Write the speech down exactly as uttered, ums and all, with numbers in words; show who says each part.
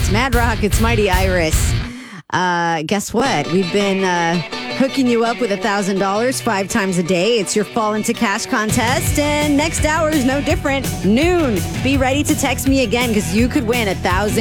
Speaker 1: It's Mad Rock. It's Mighty Iris. Uh, guess what? We've been uh, hooking you up with one thousand dollars five times a day. It's your Fall into Cash contest. And next hour is no different. Noon. Be ready to text me again because you could win a thousand